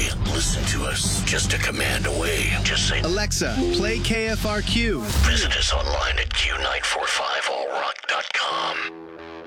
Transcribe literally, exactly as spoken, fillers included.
listen to us just a command away. Just say, Alexa, play K F R Q. Visit us online at Q nine four five all rock dot com.